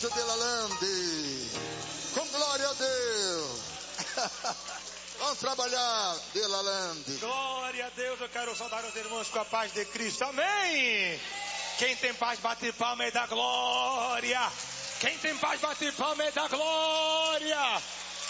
Cristo de la Lande. Com glória a Deus. Vamos trabalhar, de la Lande. Glória a Deus. Eu quero saudar os irmãos com a paz de Cristo. Amém. Quem tem paz, bate palma e dá glória. Quem tem paz, bate palma e dá glória.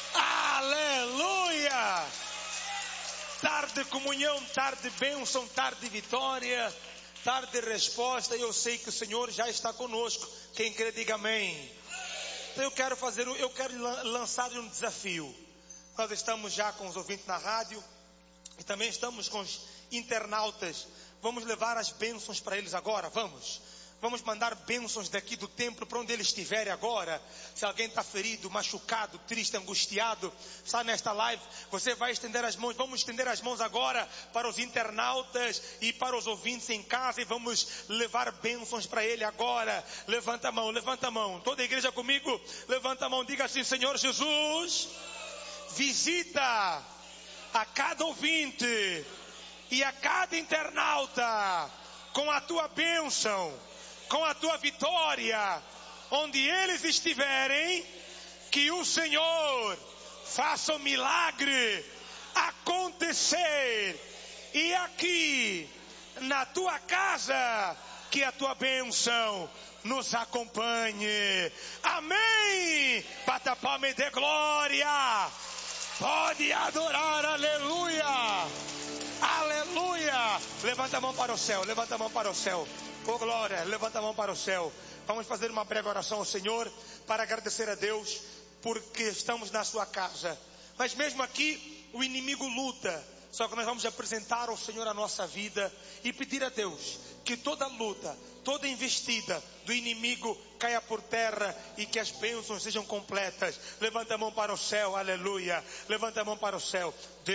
Aleluia. Tarde de comunhão, tarde de bênção, tarde de vitória, tarde de resposta. E eu sei que o Senhor já está conosco. Quem crê, diga amém. Então eu quero lançar um desafio. Nós estamos já com os ouvintes na rádio e também estamos com os internautas. Vamos levar as bênçãos para eles agora, Vamos mandar bênçãos daqui do templo para onde eles estiverem agora. Se alguém está ferido, machucado, triste, angustiado, está nesta live, você vai estender as mãos. Vamos estender as mãos agora para os internautas e para os ouvintes em casa e vamos levar bênçãos para ele agora. Levanta a mão. Toda a igreja comigo, levanta a mão, diga assim: Senhor Jesus, visita a cada ouvinte e a cada internauta com a tua bênção, com a tua vitória, onde eles estiverem, que o Senhor faça o milagre acontecer, e aqui na tua casa, que a tua bênção nos acompanhe. Amém. Bata a palma e dê glória. Pode adorar, aleluia. Aleluia. Levanta a mão para o céu, Oh glória, levanta a mão para o céu. Vamos fazer uma breve oração ao Senhor para agradecer a Deus porque estamos na sua casa. Mas mesmo aqui o inimigo luta. Só que nós vamos apresentar ao Senhor a nossa vida e pedir a Deus que toda luta, toda investida do inimigo caia por terra e que as bênçãos sejam completas. Levanta a mão para o céu, aleluia. Levanta a mão para o céu.